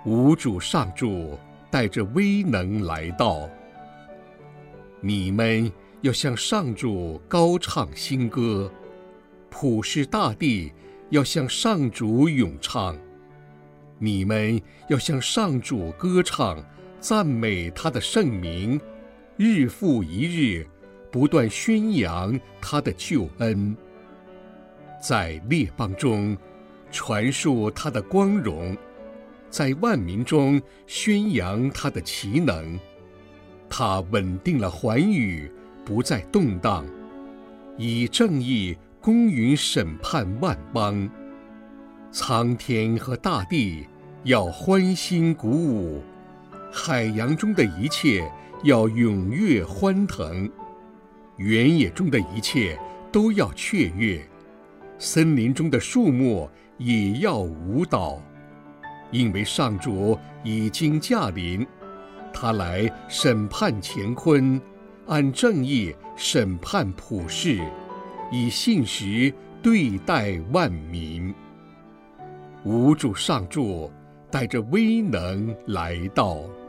吾主上主带着威能来到，你们要向上主高唱新歌，普世大地要向上主咏唱，你们要向上主歌唱，赞美他的圣名，日复一日，不断宣扬他的救恩，在列邦中传述他的光荣，在万民中宣扬他的奇能。他稳定了寰宇，不再动荡，以正义公允审判万邦。苍天和大地要欢欣鼓舞，海洋中的一切要踊跃欢腾，原野中的一切都要雀跃，森林中的树木也要舞蹈，因为上主已经驾临，他来审判乾坤，按正义审判普世，以信实对待万民。吾主上主带着威能来到。